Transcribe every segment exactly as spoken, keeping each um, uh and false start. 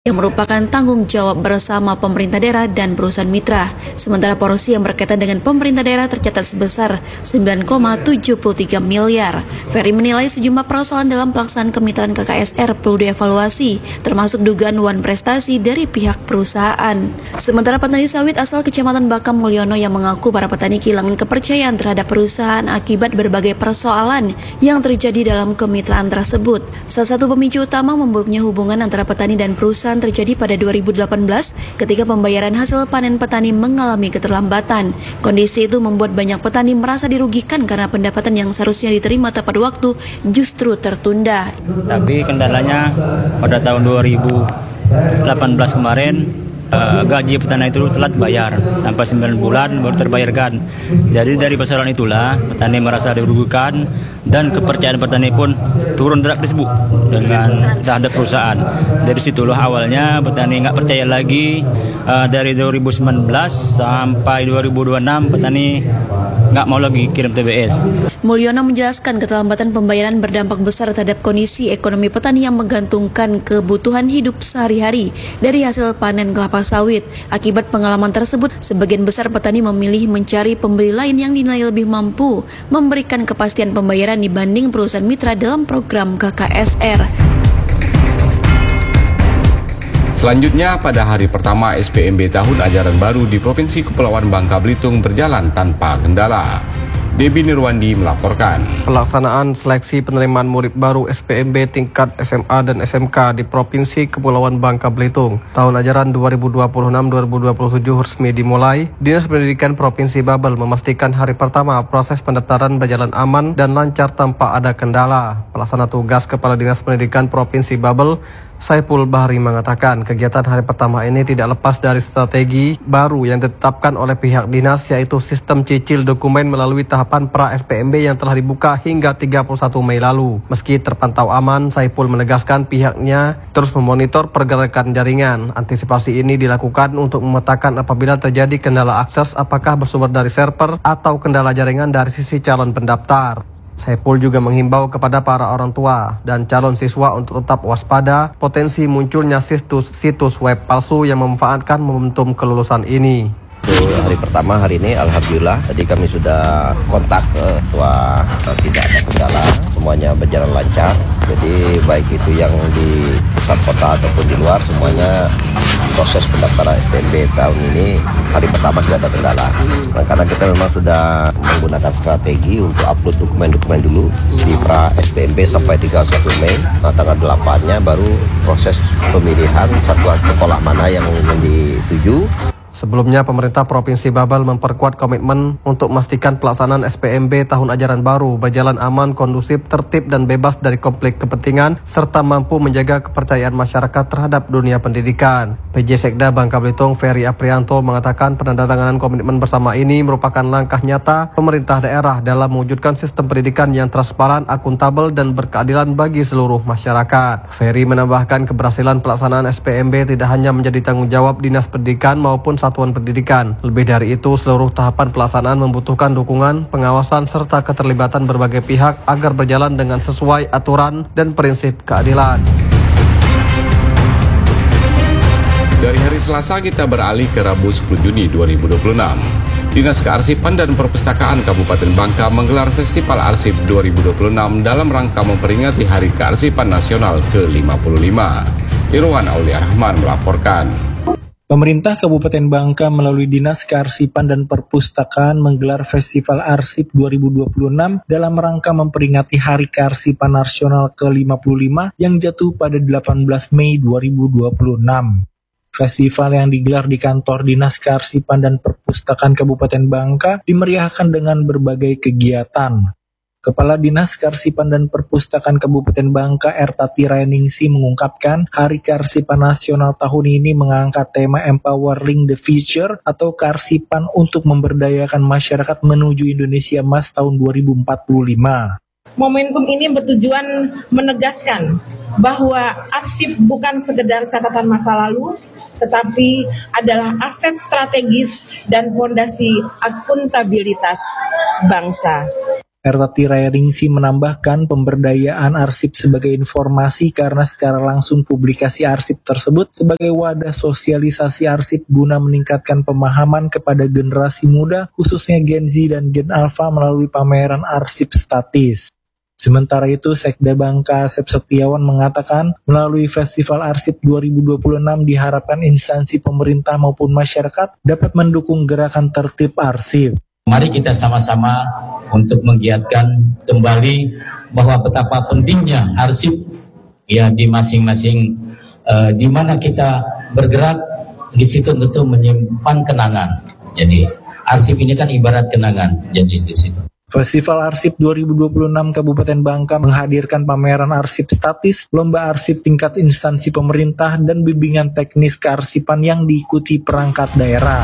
yang merupakan tanggung jawab bersama pemerintah daerah dan perusahaan mitra. Sementara porsi yang berkaitan dengan pemerintah daerah tercatat sebesar sembilan koma tujuh tiga miliar. Ferry menilai sejumlah persoalan dalam pelaksanaan kemitraan K K S R perlu dievaluasi, termasuk dugaan wan prestasi dari pihak perusahaan. Sementara petani sawit asal Kecamatan Bakam Mulyono yang mengaku para petani kehilangan kepercayaan terhadap perusahaan akibat berbagai persoalan yang terjadi dalam kemitraan tersebut. Salah satu pemicu utama memburuknya hubungan antara petani dan perusahaan terjadi pada dua ribu delapan belas ketika pembayaran hasil panen petani mengalami keterlambatan. Kondisi itu membuat banyak petani merasa dirugikan karena pendapatan yang seharusnya diterima tepat waktu justru tertunda. Tapi kendalanya pada tahun dua ribu delapan belas kemarin Uh, gaji petani itu telat bayar sampai sembilan bulan baru terbayarkan. Jadi dari persoalan itulah petani merasa dirugikan dan kepercayaan petani pun turun drastis bu dengan terhadap perusahaan. Dari situlah awalnya petani nggak percaya lagi. Uh, dari dua ribu sembilan belas sampai dua ribu dua puluh enam petani nggak mau lagi kirim T B S. Mulyono menjelaskan keterlambatan pembayaran berdampak besar terhadap kondisi ekonomi petani yang menggantungkan kebutuhan hidup sehari-hari dari hasil panen kelapa sawit. Akibat pengalaman tersebut, sebagian besar petani memilih mencari pembeli lain yang dinilai lebih mampu memberikan kepastian pembayaran dibanding perusahaan mitra dalam program K K S R. Selanjutnya, pada hari pertama S P M B tahun ajaran baru di Provinsi Kepulauan Bangka Belitung berjalan tanpa kendala. Debbie Nirwandi melaporkan. Pelaksanaan seleksi penerimaan murid baru S P M B tingkat S M A dan S M K di Provinsi Kepulauan Bangka Belitung tahun ajaran dua ribu dua puluh enam dua ribu dua puluh tujuh resmi dimulai. Dinas Pendidikan Provinsi Babel memastikan hari pertama proses pendaftaran berjalan aman dan lancar tanpa ada kendala. Pelaksana tugas Kepala Dinas Pendidikan Provinsi Babel, Saiful Bahri, mengatakan kegiatan hari pertama ini tidak lepas dari strategi baru yang ditetapkan oleh pihak dinas, yaitu sistem cicil dokumen melalui tahapan pra S P M B yang telah dibuka hingga tiga puluh satu Mei lalu. Meski terpantau aman, Saiful menegaskan pihaknya terus memonitor pergerakan jaringan. Antisipasi ini dilakukan untuk memetakan apabila terjadi kendala akses, apakah bersumber dari server atau kendala jaringan dari sisi calon pendaftar. Saiful juga menghimbau kepada para orang tua dan calon siswa untuk tetap waspada potensi munculnya situs, situs web palsu yang memanfaatkan momentum kelulusan ini. Hari pertama hari ini alhamdulillah tadi kami sudah kontak ke tua, tidak ada kendala, semuanya berjalan lancar. Jadi baik itu yang di pusat kota ataupun di luar, semuanya proses pendaftaran S P M B tahun ini hari pertama tidak ada kendala. Nah, karena kita memang sudah menggunakan strategi untuk upload dokumen-dokumen dulu di pra S P M B sampai tiga puluh satu Mei. Nah, tanggal delapan-nya baru proses pemilihan satuan sekolah mana yang ingin dituju. Sebelumnya, pemerintah Provinsi Babel memperkuat komitmen untuk memastikan pelaksanaan S P M B tahun ajaran baru berjalan aman, kondusif, tertib, dan bebas dari konflik kepentingan, serta mampu menjaga kepercayaan masyarakat terhadap dunia pendidikan. P J Sekda Bangka Belitung, Ferry Aprianto, mengatakan penandatanganan komitmen bersama ini merupakan langkah nyata pemerintah daerah dalam mewujudkan sistem pendidikan yang transparan, akuntabel, dan berkeadilan bagi seluruh masyarakat. Ferry menambahkan keberhasilan pelaksanaan S P M B tidak hanya menjadi tanggung jawab Dinas Pendidikan maupun satuan pendidikan. Lebih dari itu, seluruh tahapan pelaksanaan membutuhkan dukungan, pengawasan, serta keterlibatan berbagai pihak agar berjalan dengan sesuai aturan dan prinsip keadilan. Dari hari Selasa kita beralih ke Rabu sepuluh Juni dua ribu dua puluh enam. Dinas Kearsipan dan Perpustakaan Kabupaten Bangka menggelar Festival Arsip dua ribu dua puluh enam dalam rangka memperingati Hari Kearsipan Nasional ke lima puluh lima. Irwan Aulia Rahman melaporkan. Pemerintah Kabupaten Bangka melalui Dinas Kearsipan dan Perpustakaan menggelar Festival Arsip dua ribu dua puluh enam dalam rangka memperingati Hari Kearsipan Nasional ke lima puluh lima yang jatuh pada delapan belas Mei dua ribu dua puluh enam. Festival yang digelar di kantor Dinas Kearsipan dan Perpustakaan Kabupaten Bangka dimeriahkan dengan berbagai kegiatan. Kepala Dinas Kearsipan dan Perpustakaan Kabupaten Bangka, Ertati Rainingsi, mengungkapkan Hari Kearsipan Nasional tahun ini mengangkat tema Empowering the Future atau kearsipan untuk memberdayakan masyarakat menuju Indonesia Emas tahun dua ribu empat puluh lima. Momentum ini bertujuan menegaskan bahwa arsip bukan sekedar catatan masa lalu, tetapi adalah aset strategis dan fondasi akuntabilitas bangsa. Ertati Rainingsi menambahkan pemberdayaan arsip sebagai informasi karena secara langsung publikasi arsip tersebut sebagai wadah sosialisasi arsip guna meningkatkan pemahaman kepada generasi muda khususnya Gen Z dan Gen Alpha melalui pameran arsip statis. Sementara itu, Sekda Bangka Asep Setiawan mengatakan melalui Festival Arsip dua ribu dua puluh enam diharapkan instansi pemerintah maupun masyarakat dapat mendukung gerakan tertib arsip. Mari kita sama-sama untuk menggiatkan kembali bahwa betapa pentingnya arsip ya di masing-masing uh, di mana kita bergerak di situ tentu menyimpan kenangan. Jadi arsip ini kan ibarat kenangan. Jadi di situ. Festival Arsip dua ribu dua puluh enam Kabupaten Bangka menghadirkan pameran arsip statis, lomba arsip tingkat instansi pemerintah, dan bimbingan teknis kearsipan yang diikuti perangkat daerah.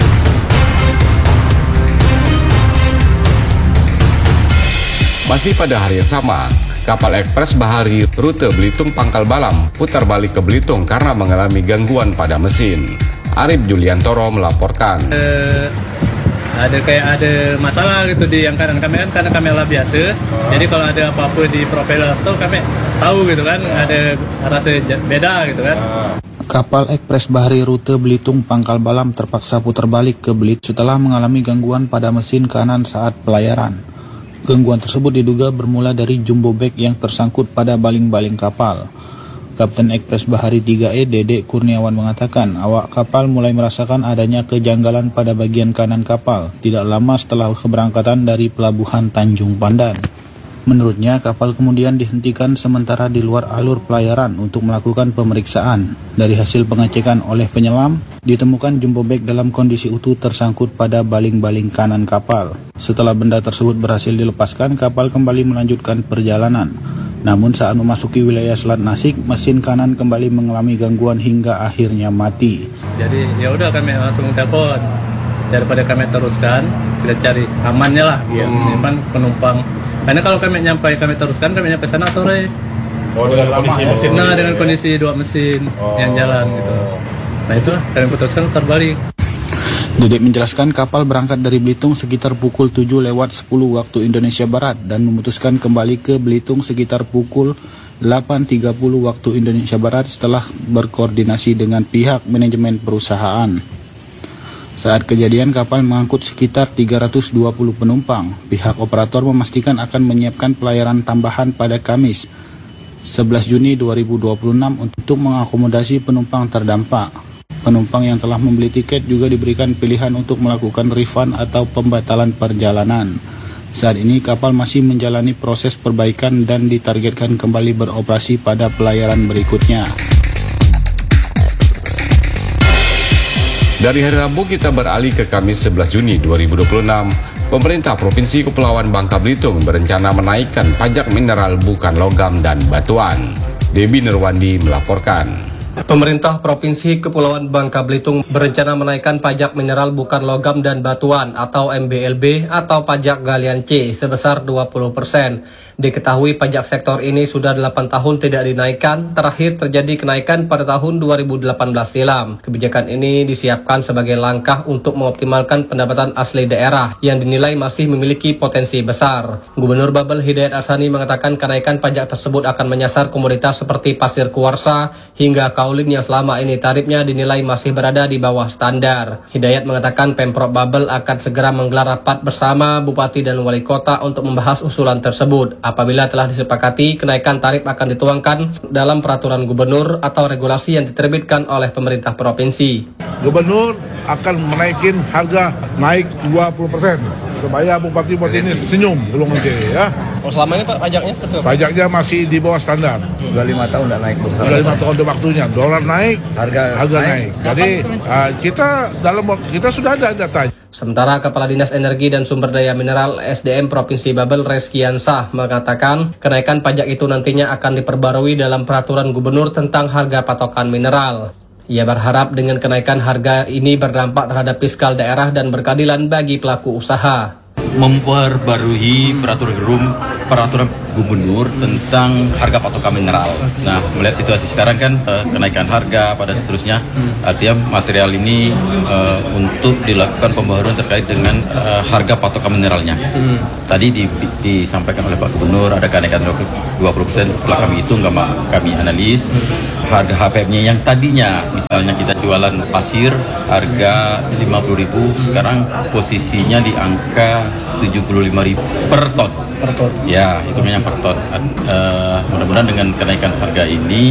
Masih pada hari yang sama, kapal ekspres Bahari rute Belitung Pangkal Balam putar balik ke Belitung karena mengalami gangguan pada mesin. Arif Juliantoro melaporkan. Uh, ada kayak ada masalah gitu di yang kanan kami kan karena kami lah biasa. Oh. Jadi kalau ada apa-apa di propeller tuh kami tahu gitu kan, ada rasa beda gitu kan. Oh. Kapal ekspres Bahari rute Belitung Pangkal Balam terpaksa putar balik ke Belitung setelah mengalami gangguan pada mesin kanan saat pelayaran. Gangguan tersebut diduga bermula dari jumbo bag yang tersangkut pada baling-baling kapal. Kapten Ekspres Bahari tiga E Dede Kurniawan mengatakan awak kapal mulai merasakan adanya kejanggalan pada bagian kanan kapal tidak lama setelah keberangkatan dari pelabuhan Tanjung Pandan. Menurutnya, kapal kemudian dihentikan sementara di luar alur pelayaran untuk melakukan pemeriksaan. Dari hasil pengecekan oleh penyelam, ditemukan jumbo bag dalam kondisi utuh tersangkut pada baling-baling kanan kapal. Setelah benda tersebut berhasil dilepaskan, kapal kembali melanjutkan perjalanan. Namun saat memasuki wilayah Selat Nasik, mesin kanan kembali mengalami gangguan hingga akhirnya mati. Jadi ya udah kami langsung telepon. Daripada kami teruskan, kita cari amannya lah, ya, menyimpan penumpang. Karena kalau kami nyampai, kami teruskan, kami nyampe sana sore. Oh, dengan kondisi mesin? Nah, dengan kondisi dua mesin oh. yang jalan gitu. Nah itu kami putuskan terbalik. Dedek menjelaskan kapal berangkat dari Belitung sekitar pukul tujuh lewat sepuluh waktu Indonesia Barat dan memutuskan kembali ke Belitung sekitar pukul delapan tiga puluh waktu Indonesia Barat setelah berkoordinasi dengan pihak manajemen perusahaan. Saat kejadian, kapal mengangkut sekitar tiga ratus dua puluh penumpang. Pihak operator memastikan akan menyiapkan pelayaran tambahan pada Kamis, sebelas Juni dua ribu dua puluh enam untuk mengakomodasi penumpang terdampak. Penumpang yang telah membeli tiket juga diberikan pilihan untuk melakukan refund atau pembatalan perjalanan. Saat ini kapal masih menjalani proses perbaikan dan ditargetkan kembali beroperasi pada pelayaran berikutnya. Dari hari Rabu kita beralih ke Kamis sebelas Juni dua ribu dua puluh enam. Pemerintah Provinsi Kepulauan Bangka Belitung berencana menaikkan pajak mineral bukan logam dan batuan. Debbie Nurwandi melaporkan. Pemerintah Provinsi Kepulauan Bangka Belitung berencana menaikkan pajak mineral bukan logam dan batuan atau M B L B atau pajak galian C sebesar dua puluh persen. Diketahui pajak sektor ini sudah delapan tahun tidak dinaikkan, terakhir terjadi kenaikan pada tahun dua ribu delapan belas silam. Kebijakan ini disiapkan sebagai langkah untuk mengoptimalkan pendapatan asli daerah yang dinilai masih memiliki potensi besar. Gubernur Babel Hidayat Asani mengatakan kenaikan pajak tersebut akan menyasar komoditas seperti pasir kuarsa hingga kaulin yang selama ini tarifnya dinilai masih berada di bawah standar. Hidayat mengatakan Pemprov Babel akan segera menggelar rapat bersama Bupati dan Wali Kota untuk membahas usulan tersebut. Apabila telah disepakati, kenaikan tarif akan dituangkan dalam peraturan gubernur atau regulasi yang diterbitkan oleh pemerintah provinsi. Gubernur akan menaikin harga naik dua puluh persen. Supaya bupati-bupati ini senyum, belum nanti ya. Oh, selama ini Pak pajaknya? Betul. Pajaknya masih di bawah standar. Sudah lima tahun tidak naik. Sudah lima tahun udah waktunya. Dolar naik, harga, harga naik. naik. Jadi uh, kita dalam kita sudah ada data. Sementara Kepala Dinas Energi dan Sumber Daya Mineral S D M Provinsi Babel Reskiansah mengatakan kenaikan pajak itu nantinya akan diperbarui dalam peraturan gubernur tentang harga patokan mineral. Ia berharap dengan kenaikan harga ini berdampak terhadap fiskal daerah dan berkeadilan bagi pelaku usaha. memperbarui peraturan rum, peraturan gubernur tentang harga patokan mineral. Nah, melihat situasi sekarang kan uh, kenaikan harga pada seterusnya, artinya material ini uh, untuk dilakukan pembaharuan terkait dengan uh, harga patokan mineralnya. Hmm. Tadi di, di, disampaikan oleh Pak Gubernur ada kenaikan dua puluh persen. Setelah kami hitung, kami analis harga H P M-nya yang tadinya misalnya kita jualan pasir harga lima puluh ribu, sekarang posisinya di angka tujuh puluh lima ribu per ton. Per ton. Ya, hitungannya per ton. Uh, mudah-mudahan dengan kenaikan harga ini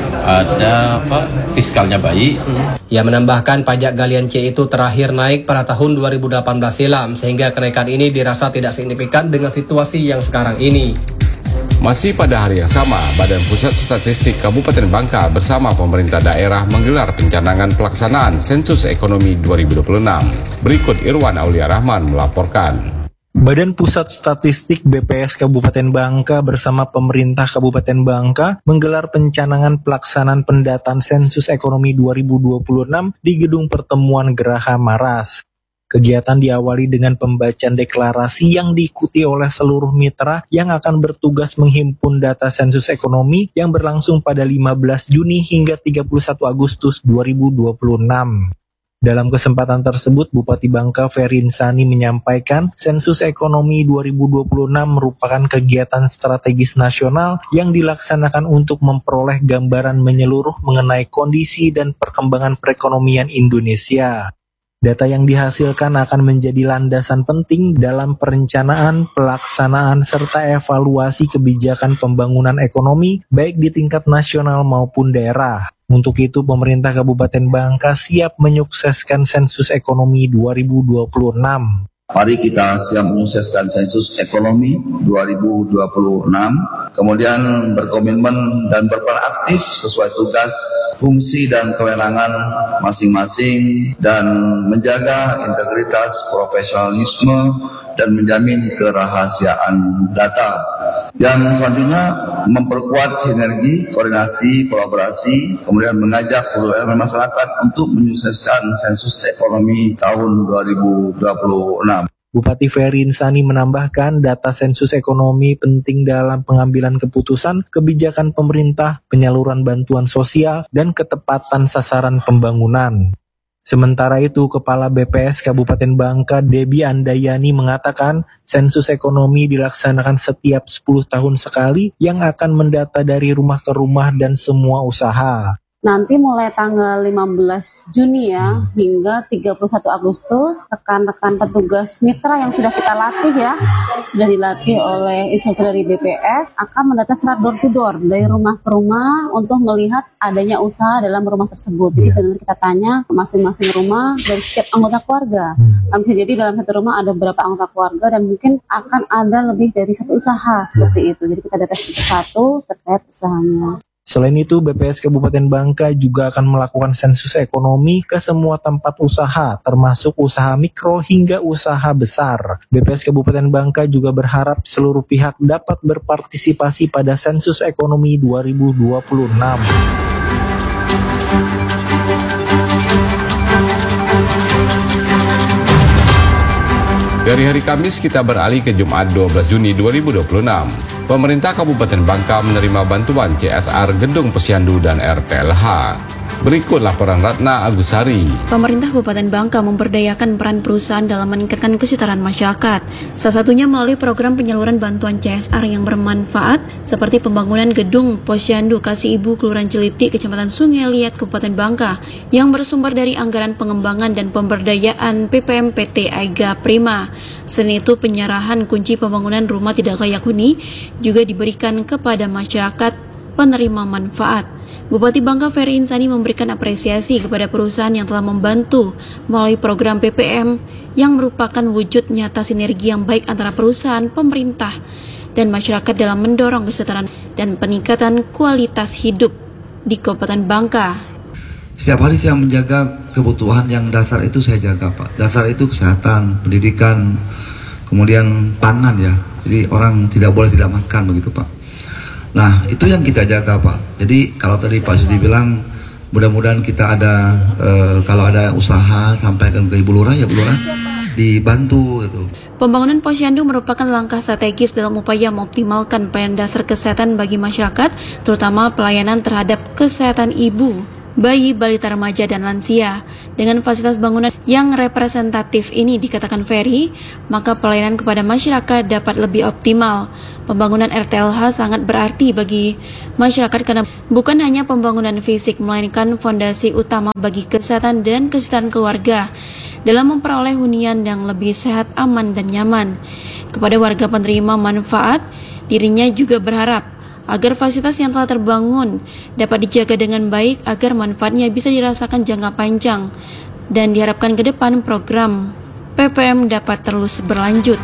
ada apa fiskalnya baik. Ia menambahkan pajak galian C itu terakhir naik pada tahun dua ribu delapan belas silam, sehingga kenaikan ini dirasa tidak signifikan dengan situasi yang sekarang ini. Masih pada hari yang sama, Badan Pusat Statistik Kabupaten Bangka bersama pemerintah daerah menggelar pencanangan pelaksanaan Sensus Ekonomi dua ribu dua puluh enam. Berikut Irwan Aulia Rahman melaporkan. Badan Pusat Statistik B P S Kabupaten Bangka bersama pemerintah Kabupaten Bangka menggelar pencanangan pelaksanaan pendataan Sensus Ekonomi dua ribu dua puluh enam di Gedung Pertemuan Geraha Maras. Kegiatan diawali dengan pembacaan deklarasi yang diikuti oleh seluruh mitra yang akan bertugas menghimpun data sensus ekonomi yang berlangsung pada lima belas Juni hingga tiga puluh satu Agustus dua ribu dua puluh enam. Dalam kesempatan tersebut, Bupati Bangka Ferry Insani menyampaikan sensus ekonomi dua ribu dua puluh enam merupakan kegiatan strategis nasional yang dilaksanakan untuk memperoleh gambaran menyeluruh mengenai kondisi dan perkembangan perekonomian Indonesia. Data yang dihasilkan akan menjadi landasan penting dalam perencanaan, pelaksanaan, serta evaluasi kebijakan pembangunan ekonomi baik di tingkat nasional maupun daerah. Untuk itu, pemerintah Kabupaten Bangka siap menyukseskan sensus ekonomi dua ribu dua puluh enam. Mari kita siap menyukseskan sensus ekonomi dua ribu dua puluh enam, kemudian berkomitmen dan berperan aktif sesuai tugas, fungsi dan kewenangan masing-masing, dan menjaga integritas, profesionalisme, dan menjamin kerahasiaan data. Yang selanjutnya memperkuat sinergi, koordinasi, kolaborasi, kemudian mengajak seluruh elemen masyarakat untuk menyukseskan sensus ekonomi tahun dua ribu dua puluh enam. Bupati Ferry Insani menambahkan data sensus ekonomi penting dalam pengambilan keputusan, kebijakan pemerintah, penyaluran bantuan sosial, dan ketepatan sasaran pembangunan. Sementara itu, Kepala B P S Kabupaten Bangka, Debbie Andayani, mengatakan sensus ekonomi dilaksanakan setiap sepuluh tahun sekali yang akan mendata dari rumah ke rumah dan semua usaha. Nanti mulai tanggal lima belas Juni ya hingga tiga puluh satu Agustus, rekan-rekan petugas mitra yang sudah kita latih ya, sudah dilatih oleh instruktur dari B P S akan mendata serat door to door dari rumah ke rumah untuk melihat adanya usaha dalam rumah tersebut. Jadi benar kita tanya masing-masing rumah dari setiap anggota keluarga. Kan bisa jadi dalam satu rumah ada beberapa anggota keluarga dan mungkin akan ada lebih dari satu usaha seperti itu. Jadi kita data satu-satu terkait usahanya. Selain itu, B P S Kabupaten Bangka juga akan melakukan sensus ekonomi ke semua tempat usaha, termasuk usaha mikro hingga usaha besar. B P S Kabupaten Bangka juga berharap seluruh pihak dapat berpartisipasi pada sensus ekonomi dua ribu dua puluh enam. Dari hari Kamis kita beralih ke Jumat dua belas Juni dua ribu dua puluh enam. Pemerintah Kabupaten Bangka menerima bantuan C S R Gedung Posyandu dan R T L H. Berikut laporan Ratna Agusari. Pemerintah Kabupaten Bangka memberdayakan peran perusahaan dalam meningkatkan kesejahteraan masyarakat. Salah satunya melalui program penyaluran bantuan C S R yang bermanfaat seperti pembangunan gedung Posyandu Kasih Ibu Kelurahan Celiti, Kecamatan Sungai Liat, Kabupaten Bangka yang bersumber dari anggaran pengembangan dan pemberdayaan P P M P T Aiga Prima. Selain itu, penyerahan kunci pembangunan rumah tidak layak huni juga diberikan kepada masyarakat penerima manfaat. Bupati Bangka Ferry Insani memberikan apresiasi kepada perusahaan yang telah membantu melalui program P P M yang merupakan wujud nyata sinergi yang baik antara perusahaan, pemerintah, dan masyarakat dalam mendorong kesejahteraan dan peningkatan kualitas hidup di Kabupaten Bangka. Setiap hari saya menjaga kebutuhan yang dasar itu saya jaga, Pak. Dasar itu kesehatan, pendidikan, kemudian pangan ya. Jadi orang tidak boleh tidak makan begitu, Pak. Nah, itu yang kita jaga, Pak. Jadi kalau tadi Pak Sudi bilang mudah-mudahan kita ada e, kalau ada usaha sampaikan ke Ibu Lurah ya Bu Lurah. dibantu gitu. Pembangunan Posyandu merupakan langkah strategis dalam upaya mengoptimalkan pelayanan dasar kesehatan bagi masyarakat, terutama pelayanan terhadap kesehatan ibu, bayi, balita remaja, dan lansia. Dengan fasilitas bangunan yang representatif ini, dikatakan Ferry, maka pelayanan kepada masyarakat dapat lebih optimal. Pembangunan R T L H sangat berarti bagi masyarakat karena bukan hanya pembangunan fisik, melainkan fondasi utama bagi kesehatan dan kesejahteraan keluarga dalam memperoleh hunian yang lebih sehat, aman, dan nyaman. Kepada warga penerima manfaat, dirinya juga berharap agar fasilitas yang telah terbangun dapat dijaga dengan baik agar manfaatnya bisa dirasakan jangka panjang, dan diharapkan ke depan program P P M dapat terus berlanjut.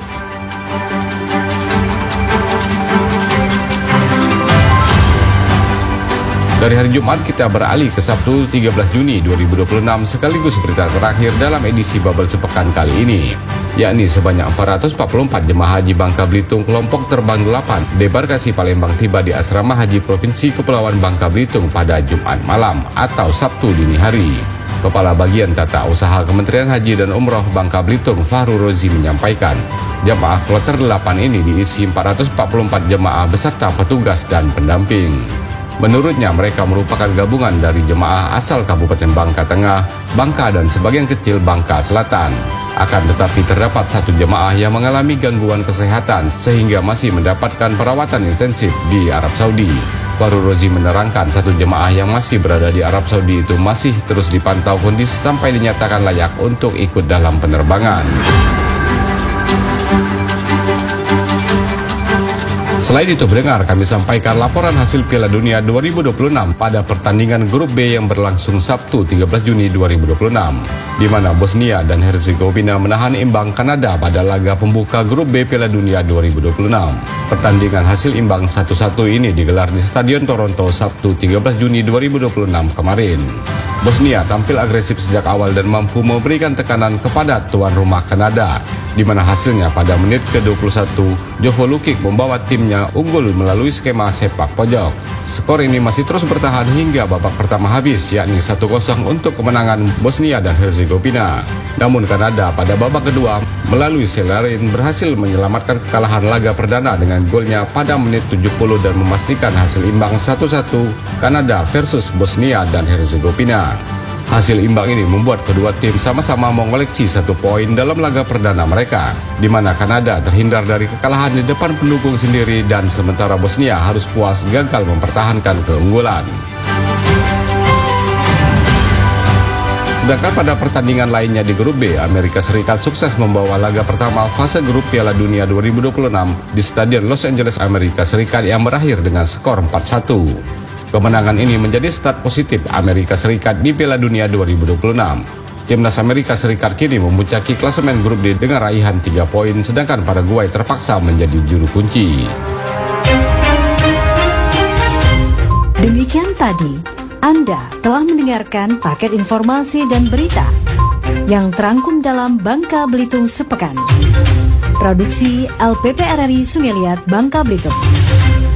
Dari hari Jumat kita beralih ke Sabtu tiga belas Juni dua ribu dua puluh enam sekaligus berita terakhir dalam edisi Bubble sepekan kali ini, yakni sebanyak empat ratus empat puluh empat jemaah haji Bangka Belitung kelompok terbang delapan debarkasi Palembang tiba di Asrama Haji Provinsi Kepulauan Bangka Belitung pada Jumat malam atau Sabtu dini hari. Kepala Bagian Tata Usaha Kementerian Haji dan Umroh Bangka Belitung Fahru Rozi menyampaikan, jemaah kloter delapan ini diisi empat ratus empat puluh empat jemaah beserta petugas dan pendamping. Menurutnya mereka merupakan gabungan dari jemaah asal Kabupaten Bangka Tengah, Bangka, dan sebagian kecil Bangka Selatan. Akan tetapi terdapat satu jemaah yang mengalami gangguan kesehatan sehingga masih mendapatkan perawatan intensif di Arab Saudi. Fahru Rozi menerangkan satu jemaah yang masih berada di Arab Saudi itu masih terus dipantau kondisi sampai dinyatakan layak untuk ikut dalam penerbangan. Selain itu, pendengar, kami sampaikan laporan hasil Piala Dunia dua ribu dua puluh enam pada pertandingan grup B yang berlangsung Sabtu tiga belas Juni dua ribu dua puluh enam, di mana Bosnia dan Herzegovina menahan imbang Kanada pada laga pembuka grup B Piala Dunia dua ribu dua puluh enam. Pertandingan hasil imbang satu satu ini digelar di Stadion Toronto Sabtu tiga belas Juni dua ribu dua puluh enam kemarin. Bosnia tampil agresif sejak awal dan mampu memberikan tekanan kepada tuan rumah Kanada, di mana hasilnya pada menit ke dua puluh satu, Jovo Lukic membawa timnya unggul melalui skema sepak pojok. Skor ini masih terus bertahan hingga babak pertama habis, yakni satu kosong untuk kemenangan Bosnia dan Herzegovina. Namun Kanada pada babak kedua melalui Selarin berhasil menyelamatkan kekalahan laga perdana dengan golnya pada menit tujuh puluh dan memastikan hasil imbang satu satu Kanada versus Bosnia dan Herzegovina. Hasil imbang ini membuat kedua tim sama-sama mengoleksi satu poin dalam laga perdana mereka, di mana Kanada terhindar dari kekalahan di depan pendukung sendiri dan sementara Bosnia harus puas gagal mempertahankan keunggulan. Sedangkan pada pertandingan lainnya di grup B, Amerika Serikat sukses membawa laga pertama fase grup Piala Dunia dua ribu dua puluh enam di Stadion Los Angeles, Amerika Serikat yang berakhir dengan skor empat satu. Kemenangan ini menjadi start positif Amerika Serikat di Piala Dunia dua ribu dua puluh enam. Timnas Amerika Serikat kini memuncaki klasemen grup D dengan raihan tiga poin, sedangkan Paraguay terpaksa menjadi juru kunci. Demikian tadi, Anda telah mendengarkan paket informasi dan berita yang terangkum dalam Bangka Belitung Sepekan. Produksi L P P R R I Sumeliat Bangka Belitung.